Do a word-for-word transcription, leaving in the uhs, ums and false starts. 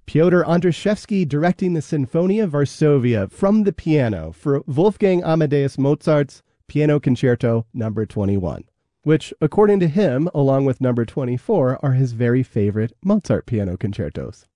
Pyotr Andrzejewski directing the Sinfonia Varsovia from the piano for Wolfgang Amadeus Mozart's Piano Concerto number twenty-one, which, according to him, along with number twenty-four, are his very favorite Mozart piano concertos.